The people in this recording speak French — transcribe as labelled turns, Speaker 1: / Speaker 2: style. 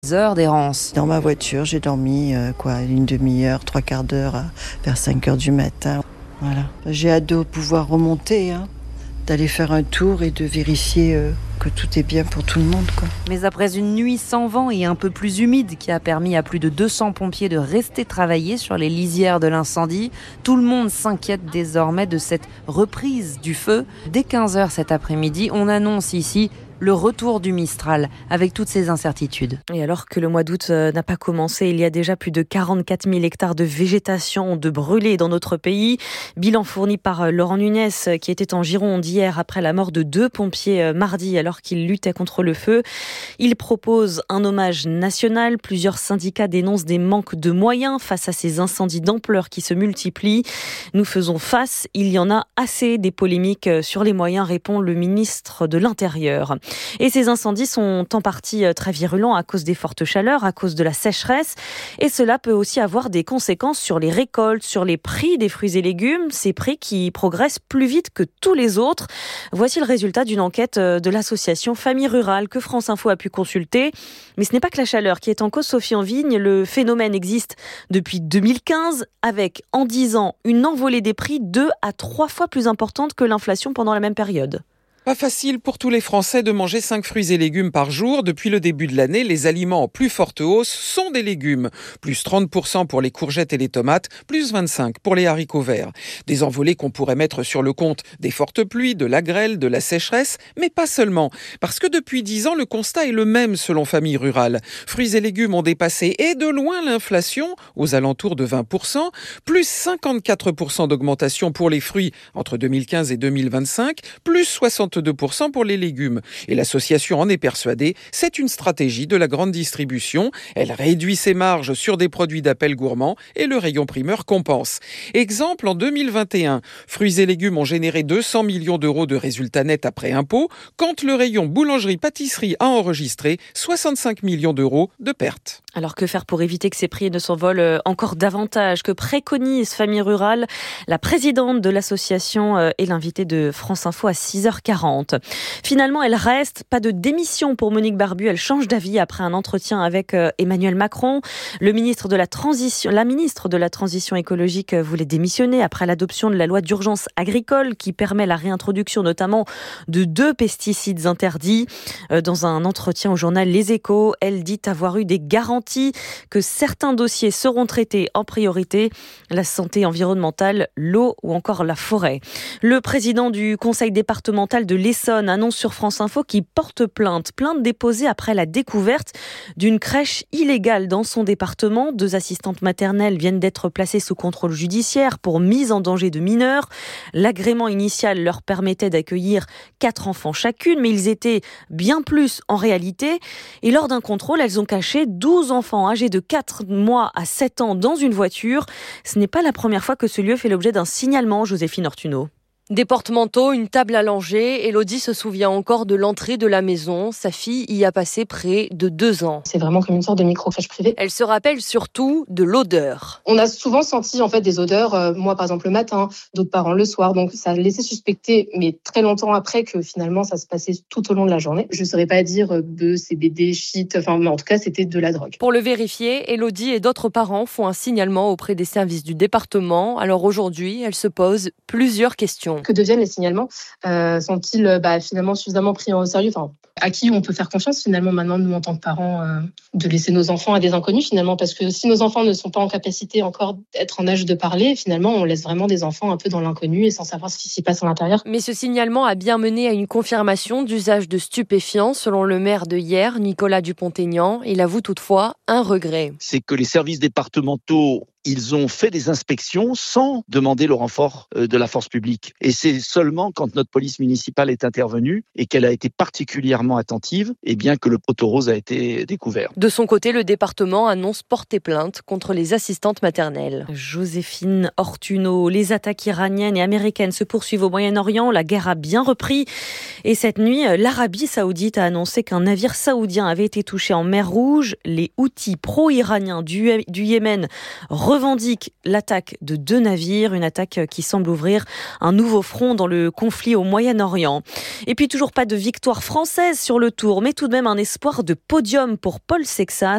Speaker 1: Heures d'errance.
Speaker 2: Dans ma voiture, j'ai dormi une demi-heure, trois quarts d'heure vers 5 heures du matin. Voilà. J'ai hâte de pouvoir remonter, d'aller faire un tour et de vérifier que tout est bien pour tout le monde, quoi.
Speaker 1: Mais après une nuit sans vent et un peu plus humide qui a permis à plus de 200 pompiers de rester travailler sur les lisières de l'incendie, tout le monde s'inquiète désormais de cette reprise du feu. Dès 15h cet après-midi, on annonce ici le retour du Mistral, avec toutes ces incertitudes.
Speaker 3: Et alors que le mois d'août n'a pas commencé, il y a déjà plus de 44 000 hectares de végétation de brûlés dans notre pays. Bilan fourni par Laurent Nunez, qui était en Gironde hier après la mort de 2 pompiers mardi, alors qu'ils luttaient contre le feu. Il propose un hommage national. Plusieurs syndicats dénoncent des manques de moyens face à ces incendies d'ampleur qui se multiplient. Nous faisons face, il y en a assez. Des polémiques sur les moyens, répond le ministre de l'Intérieur. Et ces incendies sont en partie très virulents à cause des fortes chaleurs, à cause de la sécheresse. Et cela peut aussi avoir des conséquences sur les récoltes, sur les prix des fruits et légumes, ces prix qui progressent plus vite que tous les autres. Voici le résultat d'une enquête de l'association Famille Rurale que France Info a pu consulter. Mais ce n'est pas que la chaleur qui est en cause, Sophie Envigne. Le phénomène existe depuis 2015 avec, en 10 ans, une envolée des prix 2 à 3 fois plus importante que l'inflation pendant la même période.
Speaker 4: Pas facile pour tous les Français de manger 5 fruits et légumes par jour. Depuis le début de l'année, les aliments en plus forte hausse sont des légumes. Plus 30% pour les courgettes et les tomates, plus 25% pour les haricots verts. Des envolées qu'on pourrait mettre sur le compte des fortes pluies, de la grêle, de la sécheresse, mais pas seulement. Parce que depuis 10 ans, le constat est le même selon Famille Rurale. Fruits et légumes ont dépassé et de loin l'inflation, aux alentours de 20%, plus 54% d'augmentation pour les fruits entre 2015 et 2025, plus 62% pour les légumes. Et l'association en est persuadée, c'est une stratégie de la grande distribution. Elle réduit ses marges sur des produits d'appel gourmand et le rayon primeur compense. Exemple, en 2021, fruits et légumes ont généré 200 millions d'euros de résultats nets après impôts, quand le rayon boulangerie-pâtisserie a enregistré 65 millions d'euros de pertes.
Speaker 3: Alors que faire pour éviter que ces prix ne s'envolent encore davantage? Que préconise Famille Rurale? La présidente de l'association est l'invitée de France Info à 6h40. Finalement, elle reste. Pas de démission pour Monique Barbu. Elle change d'avis après un entretien avec Emmanuel Macron. La ministre de la Transition écologique voulait démissionner après l'adoption de la loi d'urgence agricole qui permet la réintroduction notamment de 2 pesticides interdits. Dans un entretien au journal Les Échos, elle dit avoir eu des garanties que certains dossiers seront traités en priorité, la santé environnementale, l'eau ou encore la forêt. Le président du conseil départemental de l'Essonne annonce sur France Info qu'il porte plainte déposée après la découverte d'une crèche illégale dans son département. 2 assistantes maternelles viennent d'être placées sous contrôle judiciaire pour mise en danger de mineurs. L'agrément initial leur permettait d'accueillir 4 enfants chacune, mais ils étaient bien plus en réalité. Et lors d'un contrôle, elles ont caché 12 enfants âgés de 4 mois à 7 ans dans une voiture. Ce n'est pas la première fois que ce lieu fait l'objet d'un signalement, Joséphine Ortuno.
Speaker 5: Des porte-manteaux, une table à langer. Élodie se souvient encore de l'entrée de la maison. Sa fille y a passé près de 2 ans.
Speaker 6: C'est vraiment comme une sorte de micro-crèche privée.
Speaker 5: Elle se rappelle surtout de l'odeur.
Speaker 6: On a souvent senti des odeurs, moi par exemple le matin, d'autres parents le soir. Donc ça laissait suspecter, mais très longtemps après, que finalement ça se passait tout au long de la journée. Je ne saurais pas dire bœuf, CBD, shit, mais en tout cas c'était de la drogue.
Speaker 5: Pour le vérifier, Élodie et d'autres parents font un signalement auprès des services du département. Alors aujourd'hui, elle se pose plusieurs questions.
Speaker 6: Que deviennent les signalements? Sont-ils finalement suffisamment pris au sérieux? À qui on peut faire confiance finalement maintenant, nous en tant que parents, de laisser nos enfants à des inconnus finalement? Parce que si nos enfants ne sont pas en capacité encore d'être en âge de parler, finalement on laisse vraiment des enfants un peu dans l'inconnu et sans savoir ce qui s'y passe à l'intérieur.
Speaker 5: Mais ce signalement a bien mené à une confirmation d'usage de stupéfiants selon le maire de Hyères, Nicolas Dupont-Aignan. Il avoue toutefois un regret.
Speaker 7: C'est que les services départementaux, ils ont fait des inspections sans demander le renfort de la force publique. Et c'est seulement quand notre police municipale est intervenue et qu'elle a été particulièrement attentive, que le poteau rose a été découvert.
Speaker 5: De son côté, le département annonce porter plainte contre les assistantes maternelles.
Speaker 3: Joséphine Ortuno, les attaques iraniennes et américaines se poursuivent au Moyen-Orient. La guerre a bien repris. Et cette nuit, l'Arabie saoudite a annoncé qu'un navire saoudien avait été touché en mer Rouge. Les Houthis pro-iraniens du Yémen revendique l'attaque de 2 navires, une attaque qui semble ouvrir un nouveau front dans le conflit au Moyen-Orient. Et puis toujours pas de victoire française sur le Tour, mais tout de même un espoir de podium pour Paul Sexas.